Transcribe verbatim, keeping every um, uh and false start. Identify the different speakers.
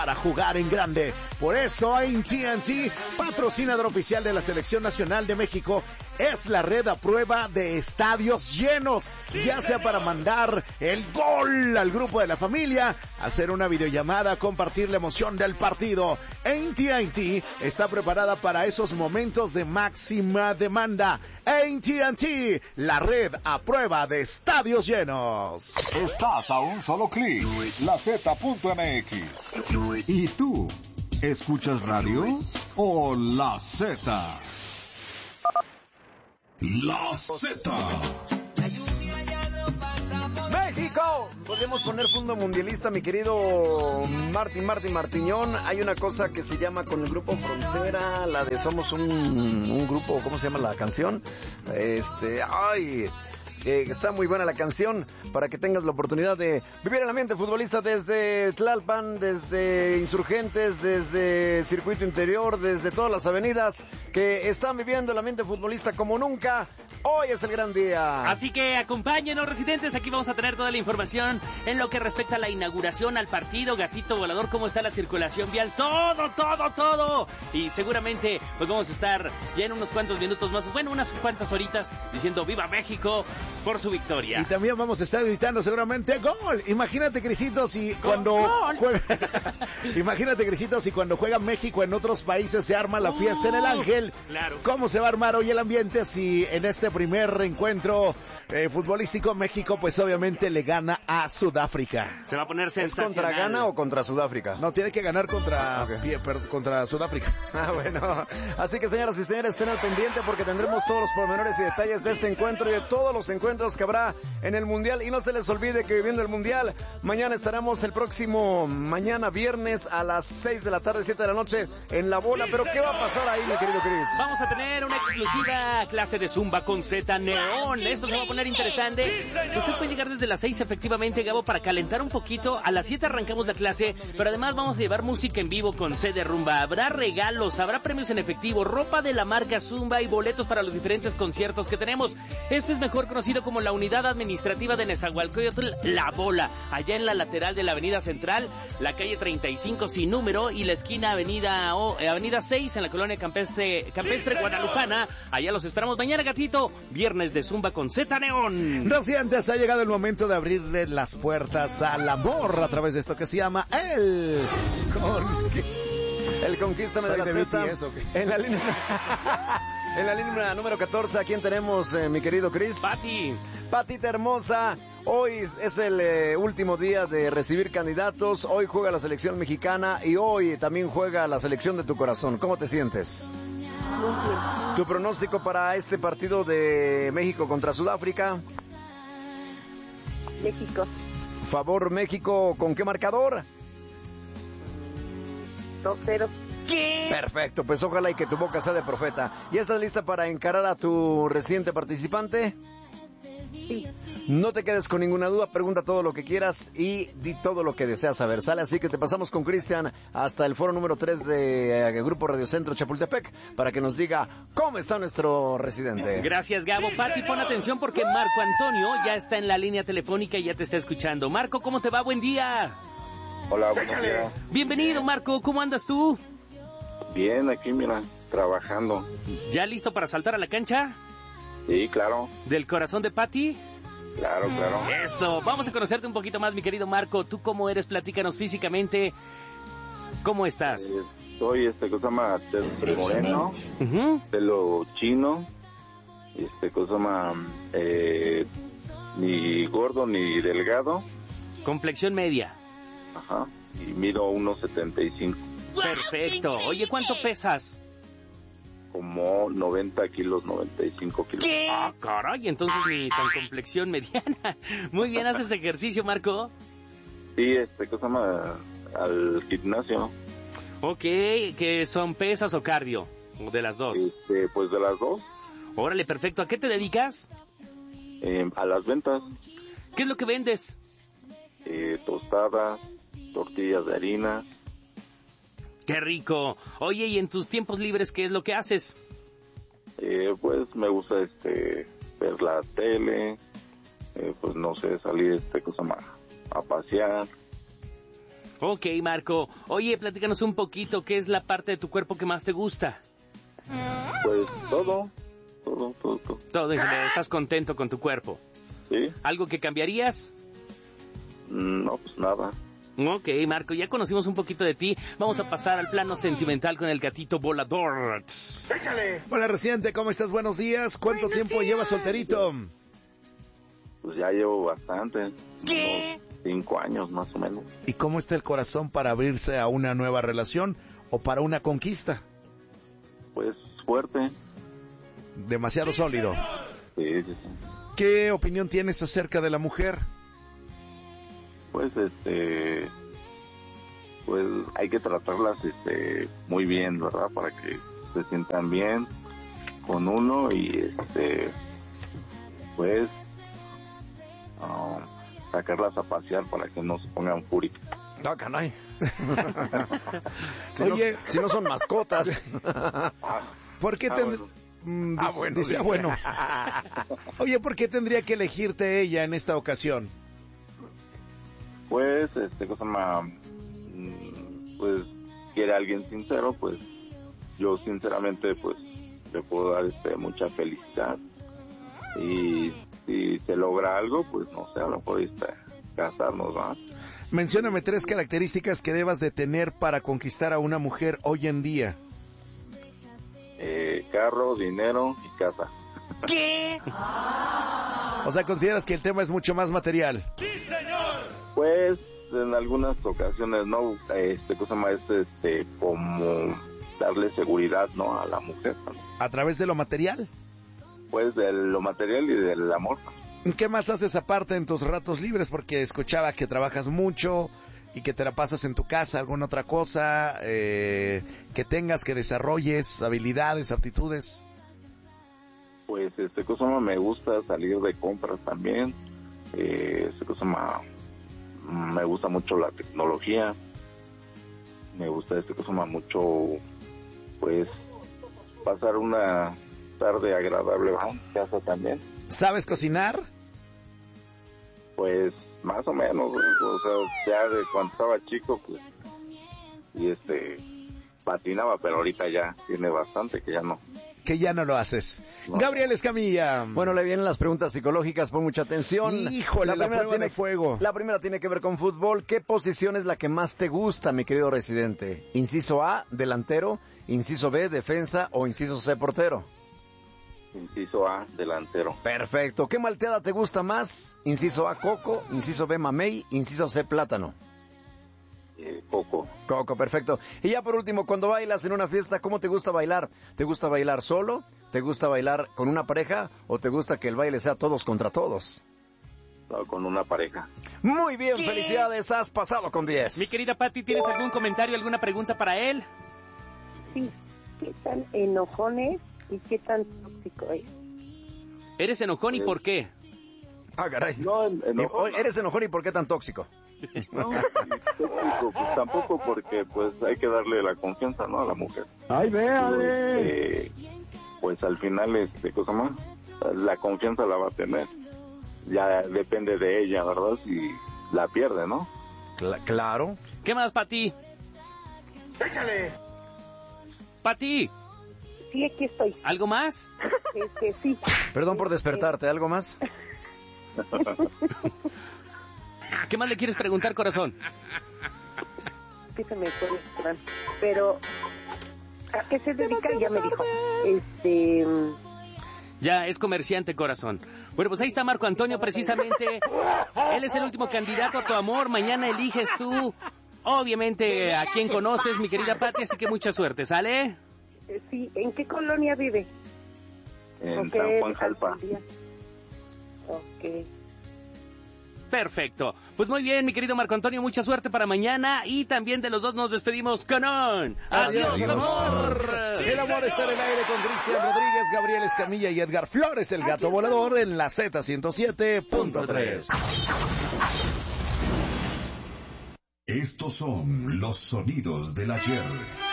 Speaker 1: para jugar en grande. Por eso A T and T, patrocinador oficial de la Selección Nacional de México, es la red a prueba de estadios llenos, ya sea para mandar el gol al grupo de la familia, hacer una videollamada, compartir la emoción del partido. A T and T está preparada para esos momentos de máxima demanda. A T and T, la red a prueba de estadios llenos.
Speaker 2: Estás a un solo clic, la Z punto M X. ¿Y tú? ¿Escuchas radio o la Z? La Z.
Speaker 3: ¡México! Podemos poner fondo mundialista, mi querido Martín Martín Martiñón. Hay una cosa que se llama con el grupo Frontera, la de Somos un, un grupo, ¿cómo se llama la canción? Este, ay... Eh, está muy buena la canción para que tengas la oportunidad de vivir el ambiente futbolista desde Tlalpan, desde Insurgentes, desde Circuito Interior, desde todas las avenidas que están viviendo el ambiente futbolista como nunca. Hoy es el gran día.
Speaker 4: Así que acompáñenos, residentes. Aquí vamos a tener toda la información en lo que respecta a la inauguración, al partido, gatito volador, cómo está la circulación vial, todo, todo, todo. Y seguramente pues vamos a estar ya en unos cuantos minutos más, bueno, unas cuantas horitas diciendo ¡Viva México! Por su victoria.
Speaker 1: Y también vamos a estar gritando seguramente ¡Gol! Imagínate, Crisito, si cuando
Speaker 4: ¡Gol!
Speaker 1: juega... Imagínate, Crisito, si cuando juega México en otros países se arma la fiesta en el Ángel.
Speaker 4: Claro.
Speaker 1: ¿Cómo se va a armar hoy el ambiente si en este primer encuentro eh, futbolístico México pues obviamente le gana a Sudáfrica?
Speaker 4: Se va a poner
Speaker 3: ¿Es
Speaker 4: sensacional.
Speaker 3: contra Ghana o contra Sudáfrica?
Speaker 1: No, tiene que ganar contra,
Speaker 3: Okay.
Speaker 1: pie, per, contra Sudáfrica.
Speaker 3: Ah, bueno. Así que, señoras y señores, estén al pendiente porque tendremos todos los pormenores y detalles de este encuentro y de todos los encuentros que habrá en el Mundial. Y no se les olvide que viviendo el Mundial, mañana estaremos el próximo, mañana viernes a las seis de la tarde, siete de la noche en La Bola. Pero ¿qué va a pasar ahí, mi querido Chris?
Speaker 4: Vamos a tener una exclusiva clase de Zumba con Z Neón. Esto se va a poner interesante. Usted puede llegar desde las seis, efectivamente, Gabo, para calentar un poquito. A las siete arrancamos la clase, pero además vamos a llevar música en vivo con C de Rumba. Habrá regalos, habrá premios en efectivo, ropa de la marca Zumba y boletos para los diferentes conciertos que tenemos. Esto es mejor conocido como la Unidad Administrativa de Nezahualcóyotl, La Bola, allá en la lateral de la Avenida Central, la calle treinta y cinco sin número y la esquina Avenida oh, Avenida seis en la colonia Campestre, Campestre Guadalupana. Allá los esperamos mañana, gatito. Viernes de Zumba con Z Neón.
Speaker 1: Residentes, ha llegado el momento de abrirle las puertas al amor a través de esto que se llama el con...
Speaker 3: El Conquístame de la
Speaker 1: ¿Soy de B T S
Speaker 3: Z.
Speaker 1: o qué?
Speaker 3: En la línea en la línea número catorce, ¿a quién tenemos, eh, mi querido Chris?
Speaker 4: Pati.
Speaker 3: Patita hermosa. Hoy es el eh, último día de recibir candidatos. Hoy juega la selección mexicana y hoy también juega la selección de tu corazón. ¿Cómo te sientes? ¿Tu pronóstico para este partido de México contra Sudáfrica?
Speaker 5: México.
Speaker 3: Favor México, ¿con qué marcador?
Speaker 5: dos cero.
Speaker 4: ¿Qué?
Speaker 3: Perfecto, pues ojalá y que tu boca sea de profeta. ¿Ya estás lista para encarar a tu reciente participante?
Speaker 5: Sí.
Speaker 3: No te quedes con ninguna duda, pregunta todo lo que quieras y di todo lo que deseas saber, ¿sale? Así que te pasamos con Cristian hasta el foro número tres de eh, Grupo Radio Centro Chapultepec para que nos diga cómo está nuestro residente.
Speaker 4: Gracias, Gabo. Pati, pon atención porque Marco Antonio ya está en la línea telefónica y ya te está escuchando. Marco, ¿cómo te va? Buen día.
Speaker 6: Hola, buenos días.
Speaker 4: Bienvenido, Marco. ¿Cómo andas tú?
Speaker 6: Bien, aquí, mira, trabajando.
Speaker 4: ¿Ya listo para saltar a la cancha?
Speaker 6: Sí, claro,
Speaker 4: ¿Del corazón de Pati?
Speaker 6: claro, claro.
Speaker 4: Eso. Vamos a conocerte un poquito más, mi querido Marco. ¿Tú cómo eres? Platícanos físicamente. ¿Cómo estás?
Speaker 6: Eh, soy, este, cosa más, moreno,
Speaker 4: Uh-huh.
Speaker 6: pelo chino, este, cosa más, eh, ni gordo ni delgado,
Speaker 4: Complexión media.
Speaker 6: ajá, y mido uno setenta y cinco,
Speaker 4: Perfecto. Oye, ¿cuánto pesas?
Speaker 6: como noventa kilos, noventa y cinco kilos.
Speaker 4: ¿Qué? Ah, caray, entonces ni tan complexión mediana. Muy bien, ¿haces ejercicio, Marco?
Speaker 6: Sí, este, cosa más, al gimnasio,
Speaker 4: Ok, ¿que son pesas o cardio? O de las dos.
Speaker 6: este, pues de las dos,
Speaker 4: Órale, perfecto. ¿A qué te dedicas?
Speaker 6: eh, a las ventas,
Speaker 4: ¿Qué es lo que vendes?
Speaker 6: eh, tostadas, tortillas de harina.
Speaker 4: ¡Qué rico! Oye, ¿y en tus tiempos libres qué es lo que haces?
Speaker 6: Eh, pues me gusta este ver la tele, eh, pues no sé, salir este cosa más a pasear.
Speaker 4: Ok, Marco. Oye, platícanos un poquito, ¿qué es la parte de tu cuerpo que más te gusta?
Speaker 6: Pues todo, todo, todo, todo.
Speaker 4: Todo en general, ¿estás contento con tu cuerpo?
Speaker 6: ¿Sí?
Speaker 4: ¿Algo que cambiarías?
Speaker 6: No, pues nada.
Speaker 4: Ok, Marco, ya conocimos un poquito de ti. Vamos a pasar al plano sentimental con el gatito volador.
Speaker 1: ¡Échale! Hola, Residente, ¿cómo estás? Buenos días. ¿Cuánto
Speaker 7: Buenos
Speaker 1: tiempo
Speaker 7: días.
Speaker 1: llevas solterito?
Speaker 6: Pues ya llevo bastante.
Speaker 4: ¿Qué?
Speaker 6: Unos cinco años más o menos.
Speaker 1: ¿Y cómo está el corazón para abrirse a una nueva relación o para una conquista?
Speaker 6: Pues fuerte.
Speaker 1: Demasiado sólido.
Speaker 6: Sí, sí, sí.
Speaker 1: ¿Qué opinión tienes acerca de la mujer?
Speaker 6: Pues este, pues hay que tratarlas este muy bien, ¿verdad? Para que se sientan bien con uno y este, pues uh, sacarlas a pasear para que no se pongan fúricas.
Speaker 3: No, canay. si
Speaker 1: Oye,
Speaker 3: no, si no son mascotas.
Speaker 1: ¿por qué
Speaker 6: Ah,
Speaker 1: ten-
Speaker 6: bueno.
Speaker 1: Mm,
Speaker 3: Ah,
Speaker 1: dice-
Speaker 3: bueno,
Speaker 1: dice,
Speaker 3: dice.
Speaker 1: bueno. Oye, ¿por qué tendría que elegirte ella en esta ocasión?
Speaker 6: Pues este cosa más, mm, pues quiere alguien sincero, pues yo sinceramente pues le puedo dar este mucha felicidad y si se logra algo, pues no sé, a lo mejor este, casarnos, ¿va?
Speaker 1: Mencióname tres características que debas de tener para conquistar a una mujer hoy en día.
Speaker 6: Eh, carro, dinero y casa.
Speaker 4: ¿Qué?
Speaker 1: O sea, ¿consideras que el tema es mucho más material?
Speaker 6: Pues en algunas ocasiones no, este cosa más este como darle seguridad, ¿no? A la mujer, ¿no?
Speaker 1: ¿A través de lo material?
Speaker 6: Pues de lo material y del amor.
Speaker 1: ¿Qué más haces aparte en tus ratos libres? Porque escuchaba que trabajas mucho y que te la pasas en tu casa, alguna otra cosa, eh, que tengas, que desarrolles habilidades, aptitudes.
Speaker 6: Pues este cosa más me gusta salir de compras también. Eh, este cosa más me gusta mucho la tecnología. Me gusta este cosa más mucho, pues pasar una tarde agradable en casa también.
Speaker 1: ¿Sabes cocinar?
Speaker 6: Pues más o menos, o sea, ya de cuando estaba chico, pues, y este, patinaba, pero ahorita ya tiene bastante que ya no.
Speaker 1: Que ya no lo haces.
Speaker 6: No.
Speaker 1: Gabriel Escamilla.
Speaker 3: Bueno, le vienen las preguntas psicológicas, pon mucha atención.
Speaker 1: Híjole, la prueba de fuego.
Speaker 3: La primera tiene que ver con fútbol. ¿Qué posición es la que más te gusta, mi querido residente? Inciso A, delantero. Inciso B, defensa. O inciso C, portero.
Speaker 6: Inciso A, delantero.
Speaker 3: Perfecto. ¿Qué malteada te gusta más? Inciso A, coco. Inciso B, mamey. Inciso C, plátano.
Speaker 6: Eh, coco.
Speaker 3: Coco, perfecto. Y ya por último, cuando bailas en una fiesta, ¿cómo te gusta bailar? ¿Te gusta bailar solo? ¿Te gusta bailar con una pareja? ¿O te gusta que el baile sea todos contra todos?
Speaker 6: No, con una pareja.
Speaker 3: Muy bien, felicidades, has pasado con diez.
Speaker 4: Mi querida Patti, ¿tienes algún comentario, alguna pregunta para él?
Speaker 5: Sí. ¿Qué tan enojón es y qué tan tóxico es?
Speaker 4: ¿Eres enojón y por qué?
Speaker 3: Ah, caray.
Speaker 6: No, en-
Speaker 3: Y-
Speaker 6: enojón.
Speaker 3: o- ¿Eres enojón y por qué tan tóxico?
Speaker 6: No, tóxico, pues tampoco porque pues hay que darle la confianza, ¿no? A la mujer.
Speaker 7: ¡Ay, véale!
Speaker 6: Eh, pues al final, este, cosa más, la confianza la va a tener. Ya depende de ella, ¿verdad? Si la pierde, ¿no?
Speaker 3: Cla- claro.
Speaker 4: ¿Qué más, Pati?
Speaker 1: ¡Échale!
Speaker 4: Pati,
Speaker 5: Sí, aquí estoy.
Speaker 4: ¿algo más?
Speaker 5: Este, sí.
Speaker 3: Perdón por despertarte, ¿algo más?
Speaker 4: ¿Qué más le quieres preguntar, corazón?
Speaker 5: Que se me fue el plan. Pero, ¿a qué se dedica? Ya me dijo. Este,
Speaker 4: Ya, es comerciante, corazón. Bueno, pues ahí está Marco Antonio, precisamente. Él es el último candidato a tu amor. Mañana eliges tú, obviamente, a quien conoces, mi querida Pati, así que mucha suerte, ¿sale?
Speaker 5: eh, sí, ¿en qué colonia vive?
Speaker 6: En
Speaker 5: ¿O qué
Speaker 6: San Juan Jalpa.
Speaker 5: alcaldía? Ok.
Speaker 4: Perfecto. Pues muy bien, mi querido Marco Antonio, mucha suerte para mañana. Y también de los dos nos despedimos con un adiós,
Speaker 1: Adiós.
Speaker 4: amor.
Speaker 1: El amor está en el aire con Cristian Rodríguez, Gabriel Escamilla y Edgar Flores, el gato volador en la Z ciento siete punto tres.
Speaker 2: Estos son los sonidos del ayer.